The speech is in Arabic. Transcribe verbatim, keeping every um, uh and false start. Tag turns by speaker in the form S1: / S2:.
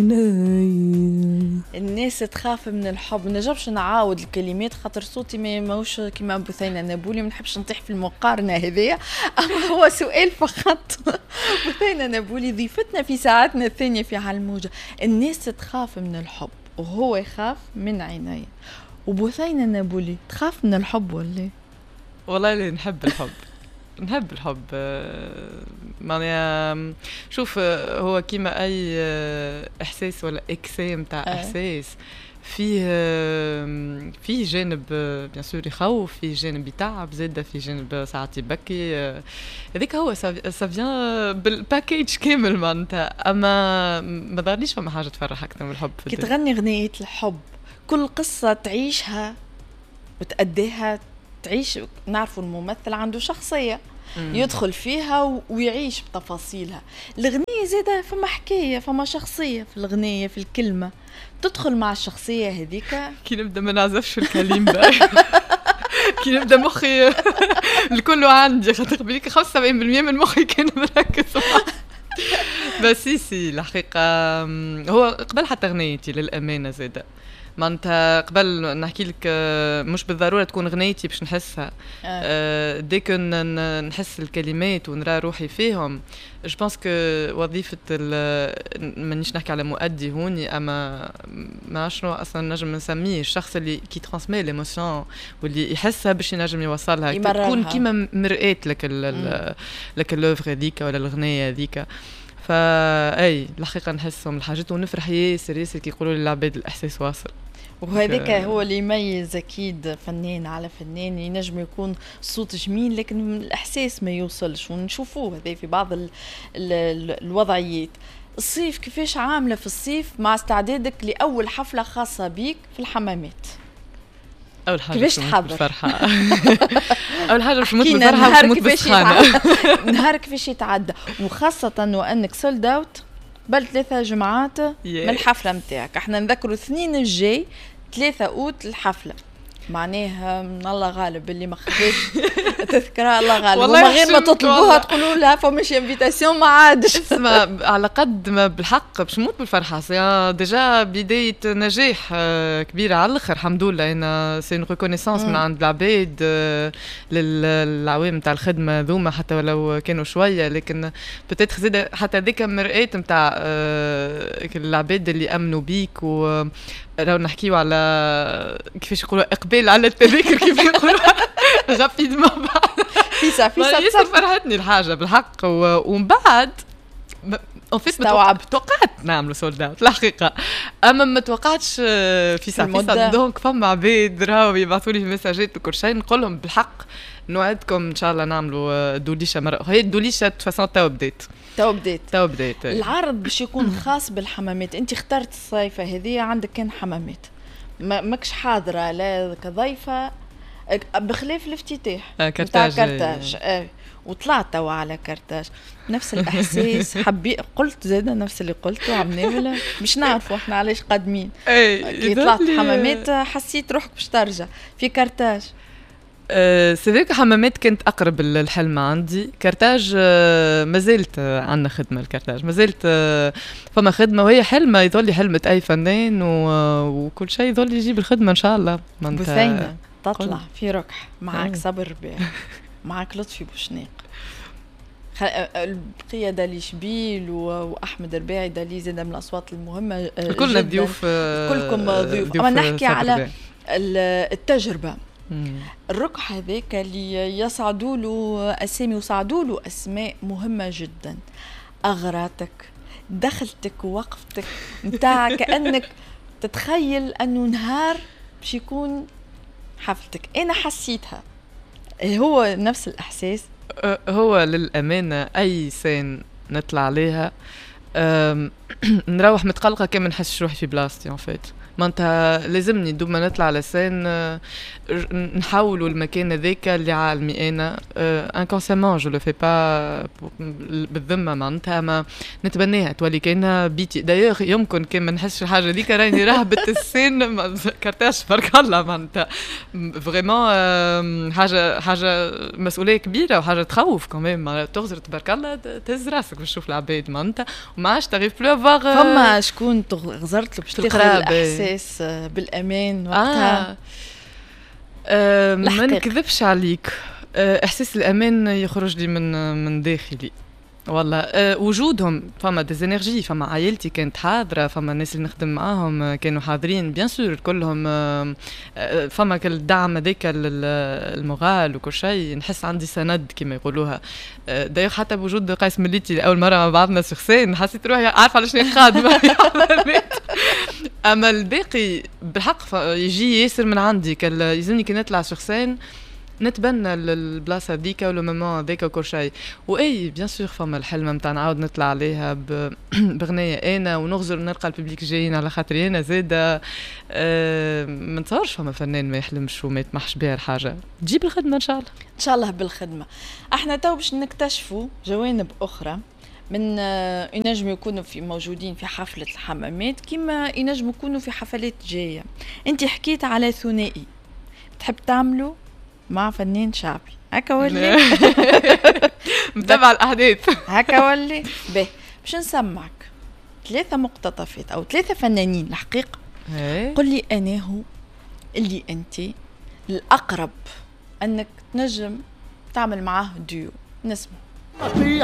S1: الناس تخاف من الحب. ما نجمش نعاود الكلمات خاطر صوتي ما ماهوش كيما بثينة نابولي، ما نحبش نطيح في المقارنة هذيا، أما هو سؤال فقط. بثينة نابولي ضيفتنا في ساعتنا الثانية في على الناس تخاف من الحب وهو يخاف من عيني. وبثينة نابولي تخاف من الحب ولا؟
S2: والله اللي نحب الحب نحب الحب معناها شوف هو كيما اي احساس ولا اكسي متاع احساس فيه فيه جانب بيان سور يخوف، فيه جانب يتعب زاده، فيه جانب ساعات يبكي، هذيك هو سافيان بالباكيج كامل معناتها. اما ما ظهرليش فما حاجه تفرح اكثر من الحب.
S1: كي تغني غنية الحب كل قصه تعيشها وتأديها تعيش. نعرفوا الممثل عنده شخصية مم. يدخل فيها ويعيش بتفاصيلها. الغنية زادة فما حكاية، فما شخصية في الغنية، في الكلمة تدخل مع الشخصية هذيك.
S2: كي نبدأ ما نعزفش الكلام بقى كي نبدأ مخي الكل عندي خاطر بليك خمسة وسبعين بالمية من مخي كان مركز بس سي الحقيقة هو قبل حتى غنيتي للأمانة زادة معناتها قبل نحكي لك مش بالضروره تكون غنيتي باش نحسها أه. ديك نحس الكلمات ونرى روحي فيهم. جو بونس كو وظيفه مانيش نحكي على مؤدي هوني، اما ما شنو اصلا نجم نسميه الشخص اللي كي ترانسمي ليموسيون واللي يحسها باش ينجم يوصلها، تكون كيما مرآة لك لك اللوفر هذيك ولا الغنيه هذيك. فاي الحقيقه نحسهم الحاجات ونفرح ياسر ياسر كي يقولوا لي العباد الاحساس واصل.
S1: وهذاك هو اللي يميز اكيد فنان على فنان. ينجم يكون الصوت جميل لكن الاحساس ما يوصلش، ونشوفوه هذا في بعض ال ال ال الوضعيات. الصيف كيفاش عامله في الصيف مع استعدادك لاول حفله خاصه بيك في الحمامات؟
S2: اول حاجه
S1: كيفاش تحضر
S2: بالفرحه اول حاجه باش نموت بالفرحه ونموت بالسخانه.
S1: نهار كيفاش يتعدى، وخاصه وانك سولد اوت بل ثلاثه جمعات yeah. من الحفله نتاعك. احنا نذكروا اثنين الجاي ثلاثة اوت الحفله، معناها من الله غالب اللي ما خدش تذكره الله غالب. وما غير ما تطلبوها تقولوا لها فماش انفيتاسيون ما عادش.
S2: اسمع على قد ما بالحق باش نموت بالفرحه سي ديجا بدايه نجاح كبيره على الاخر الحمد لله. انا سي اون ريكونيسانس من عند العباد للعوام تاع الخدمه ذوما حتى ولو كانوا شويه، لكن بتاتخ زيد حتى ذيك مرآة نتاع العباد اللي امنوا بيك. و راهو نحكيو على كيفاش يقولوا اقبال على التذاكر كيف يقولوا غابيدمون
S1: فيسا فيسا
S2: ياسر فرحتني الحاجه بالحق. ومن بعد اون فيت توقعت نعملوا سولد اوت الحقيقه، اما ما توقعتش في ساعه فيسا. دونك فما عباد راهو يبعثوا لي مساجات وكل شيء نقول لهم بالحق نوعدكم ان شاء الله نعملوا دوليشه مره. هي الدوليشه فاصون تو بديت
S1: تو بديت
S2: تو بديت
S1: العرض باش يكون خاص بالحمامات. انت اخترت الصيفه هذه عندك كان حمامات، ما ماكش حاضره لا كضيفه بخلاف الافتتاح
S2: نتاع
S1: كرتاج اه. وطلعت توا على كرتاج نفس الاحساس. حبي قلت زاده نفس اللي قلته عمناوله مش نعرفوا احنا علاش قادمين. كي طلعت حمامات حسيت روحك باش ترجع في كرتاج.
S2: أه سيفيك حمامات كانت أقرب الحلم عندي. كرتاج أه ما زلت عندنا خدمة الكرتاج ما زلت أه فما خدمة، وهي حلمة يظل حلمة أي فنان وكل شيء يظل يجيب الخدمة إن شاء الله.
S1: بثينة تطلع في ركح معك صبر ربيع معك لطفي بوشناق البقية دالي شبيل وأحمد رباعي دالي زاد من الأصوات المهمة
S2: كلنا ضيوف
S1: كلكم ضيوف. أما نحكي على التجربة الركح هذاك اللي يصعدوا له أسامي وصعدوا له أسماء مهمة جدا. أغراتك دخلتك ووقفتك نتاع كأنك تتخيل أنه نهار باش يكون حفلتك. أنا حسيتها هو نفس الإحساس.
S2: هو للأمانة أي سين نطلع عليها نروح متقلقة كم نحس روحي في بلاستي ان فيت. ما انت لازمني دوب ما نطلع على سين نحاولوا المكان هذاك اللي عالمي انا انكونسيمون جو لو في با بالذمه معناتها ما نتبناها تولي كاينه بيتي. دايوغ يمكن كان ما نحسش الحاجه هذيك راني رهبت السين كرتاش بارك الله معناتها فريمون حاجه حاجه مسؤوليه كبيره وحاجه تخوف كمان. تغزر تبارك الله تهز راسك باش تشوف العباد معناتها وما عادش تغيب بلو افواغ
S1: فما شكون غزرت له باش تاخذ
S2: القرابة.
S1: الاحساس بالامان وقتها؟
S2: آه. آه ما
S1: الحقيقة.
S2: نكذبش عليك، آه احساس الامان يخرج لي من من داخلي والله. أه وجودهم، فما ديزينيرجي، فما عائلتي كانت حاضره، فما الناس اللي نخدم معاهم كانوا حاضرين بيان سور كلهم. أه فما كل الدعم هذاك المغال وكل شيء، نحس عندي سند كما يقولوها. أه داير حتى بوجود قيس مليتي لاول مره مع بعضنا شخصيا حسيت روحي عارفه على شنو قادمه. اما الباقي بالحق يجي ياسر من عندي، كان يلزمني كي نطلع شخصيا نتبنى البلاصه هذيك ولا مومون هذاك وكل شيء. واي بيان سور فما الحلم نتاع نعاود نطلع عليها بغنيه انا ونغزر ونلقى الببليك جايين على خاطري انا زاده. أه ما نتصورش فما فنان ما يحلمش وما يطمحش بها الحاجه تجيب الخدمه ان شاء الله.
S1: ان شاء الله بالخدمه. احنا تو باش نكتشفوا جوانب اخرى من ينجم يكونوا في موجودين في حفله الحمامات كما ينجم يكونوا في حفلات جايه. انت حكيت على ثنائي تحب تعمله مع فنان شعبي هكا ولا
S2: متابع الاحداث
S1: هكا ولا به؟ باش نسمعك ثلاثه مقتطفات او ثلاثه فنانين الحقيقه. قل لي انا هو اللي انت الاقرب انك تنجم تعمل معاه ديو نسمع.